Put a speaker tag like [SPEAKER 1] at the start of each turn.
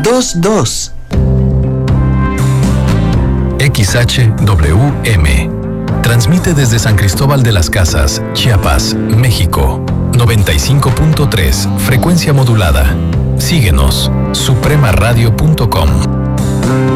[SPEAKER 1] 22.
[SPEAKER 2] XHWM. Transmite desde San Cristóbal de las Casas, Chiapas, México. 95.3, frecuencia modulada. Síguenos, supremaradio.com.